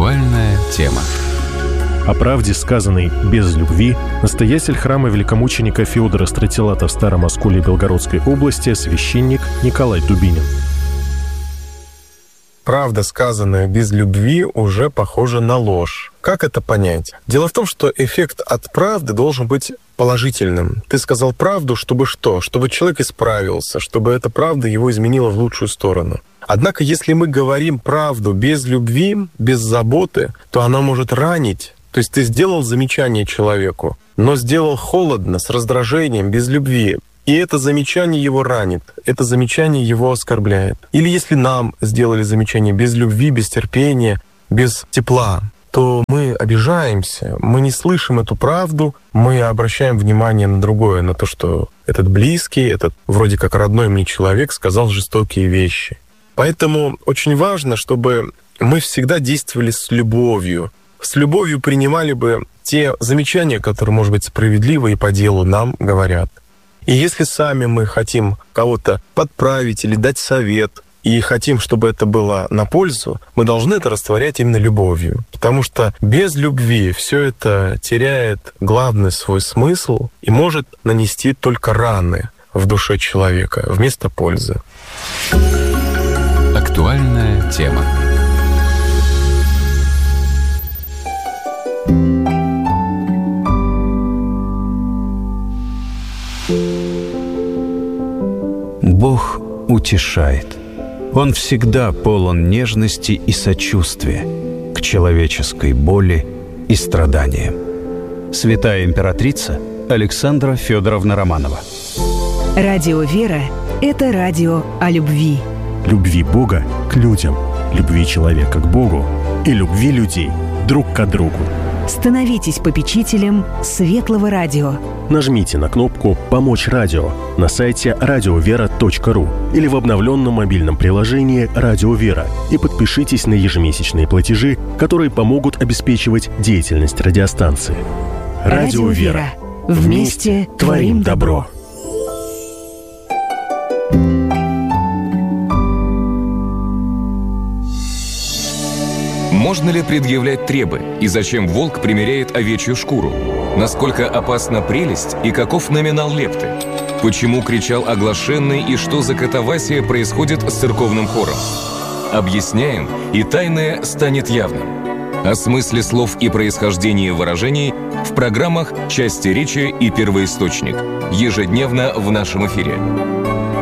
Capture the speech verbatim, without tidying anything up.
Актуальная тема. О правде, сказанной без любви, настоятель храма великомученика Феодора Стратилата в Старом Осколе Белгородской области, священник Николай Дубинин. Правда, сказанная без любви, уже похожа на ложь. Как это понять? Дело в том, что эффект от правды должен быть положительным. Ты сказал правду, чтобы что? Чтобы человек исправился, чтобы эта правда его изменила в лучшую сторону. Однако, если мы говорим правду без любви, без заботы, то она может ранить. То есть ты сделал замечание человеку, но сделал холодно, с раздражением, без любви. И это замечание его ранит, это замечание его оскорбляет. Или если нам сделали замечание без любви, без терпения, без тепла, то мы обижаемся, мы не слышим эту правду, мы обращаем внимание на другое, на то, что этот близкий, этот вроде как родной мне человек сказал жестокие вещи. Поэтому очень важно, чтобы мы всегда действовали с любовью, с любовью принимали бы те замечания, которые, может быть, справедливо и по делу нам говорят. И если сами мы хотим кого-то подправить или дать совет, и хотим, чтобы это было на пользу, мы должны это растворять именно любовью. Потому что без любви все это теряет главный свой смысл и может нанести только раны в душе человека вместо пользы. Актуальная тема. Бог утешает. Он всегда полон нежности и сочувствия к человеческой боли и страданиям. Святая императрица Александра Федоровна Романова. Радио «Вера» — это радио о любви. Любви Бога к людям, любви человека к Богу и любви людей друг к другу. Становитесь попечителем Светлого радио. Нажмите на кнопку «Помочь радио» на сайте радиовера точка ру или в обновленном мобильном приложении «Радио Вера» и подпишитесь на ежемесячные платежи, которые помогут обеспечивать деятельность радиостанции. Радио Вера. Вместе творим добро. Можно ли предъявлять требы? И зачем волк примеряет овечью шкуру? Насколько опасна прелесть и каков номинал лепты? Почему кричал оглашенный и что за катавасия происходит с церковным хором? Объясняем, и тайное станет явным. О смысле слов и происхождении выражений в программах «Части речи» и «Первоисточник». Ежедневно в нашем эфире.